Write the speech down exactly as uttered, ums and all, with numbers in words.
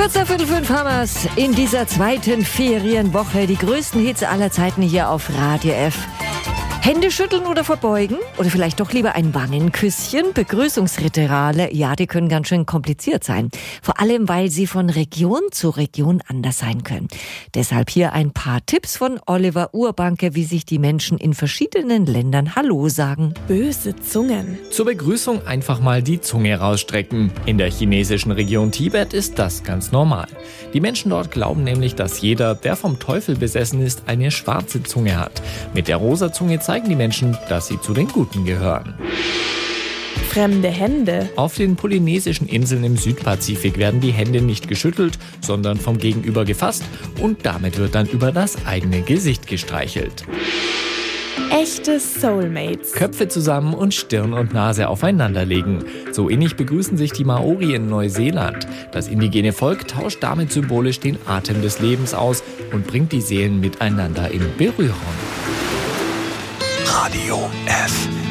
Kurz nach Viertel fünf haben wir's in dieser zweiten Ferienwoche. Die größten Hits aller Zeiten hier auf Radio F. Hände schütteln oder verbeugen? Oder vielleicht doch lieber ein Wangenküsschen? Begrüßungsrituale, ja, die können ganz schön kompliziert sein. Vor allem, weil sie von Region zu Region anders sein können. Deshalb hier ein paar Tipps von Oliver Urbanke, wie sich die Menschen in verschiedenen Ländern Hallo sagen. Böse Zungen. Zur Begrüßung einfach mal die Zunge rausstrecken. In der chinesischen Region Tibet ist das ganz normal. Die Menschen dort glauben nämlich, dass jeder, der vom Teufel besessen ist, eine schwarze Zunge hat. Mit der rosa Zunge zeigen die Menschen, dass sie zu den Guten gehören. Fremde Hände. Auf den polynesischen Inseln im Südpazifik werden die Hände nicht geschüttelt, sondern vom Gegenüber gefasst und damit wird dann über das eigene Gesicht gestreichelt. Echte Soulmates. Köpfe zusammen und Stirn und Nase aufeinanderlegen. So ähnlich begrüßen sich die Maori in Neuseeland. Das indigene Volk tauscht damit symbolisch den Atem des Lebens aus und bringt die Seelen miteinander in Berührung. Radio F.